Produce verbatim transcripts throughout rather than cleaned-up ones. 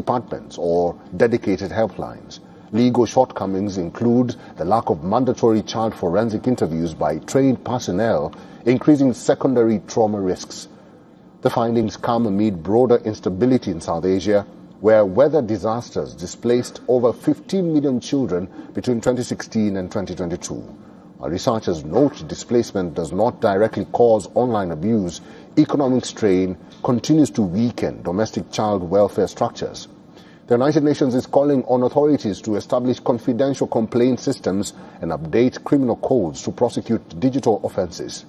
departments or dedicated helplines. Legal shortcomings include the lack of mandatory child forensic interviews by trained personnel, increasing secondary trauma risks. The findings come amid broader instability in South Asia, where weather disasters displaced over fifteen million children between twenty sixteen and twenty twenty-two. Our researchers note displacement does not directly cause online abuse. Economic strain continues to weaken domestic child welfare structures. The United Nations is calling on authorities to establish confidential complaint systems and update criminal codes to prosecute digital offenses.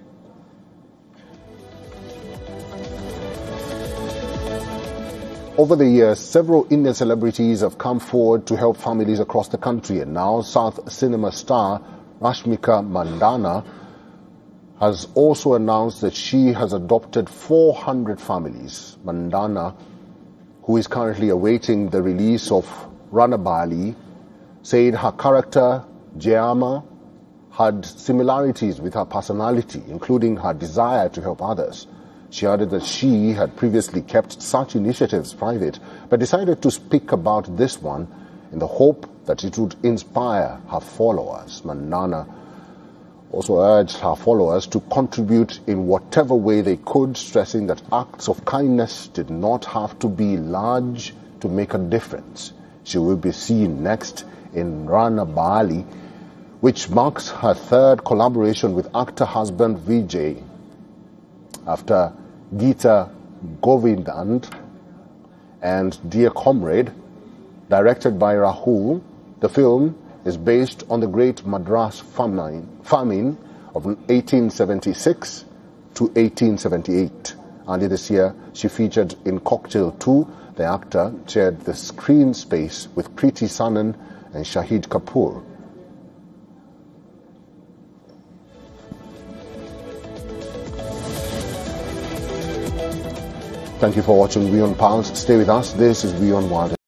Over the years, several Indian celebrities have come forward to help families across the country, and now South cinema star Rashmika Mandanna has also announced that she has adopted four hundred families. Mandanna, who is currently awaiting the release of Ranabali, said her character, Jayama, had similarities with her personality, including her desire to help others. She added that she had previously kept such initiatives private, but decided to speak about this one in the hope that it would inspire her followers. Mandanna also urged her followers to contribute in whatever way they could, stressing that acts of kindness did not have to be large to make a difference. She will be seen next in Ranabali, which marks her third collaboration with actor husband Vijay. After Geeta Govindan and Dear Comrade, directed by Rahul, the film is based on the Great Madras famine, famine of eighteen seventy-six to eighteen seventy-eight. Earlier this year, she featured in Cocktail two. The actor shared the screen space with Kriti Sanon and Shahid Kapoor. Thank you for watching WION Pulse. Stay with us. This is WION World.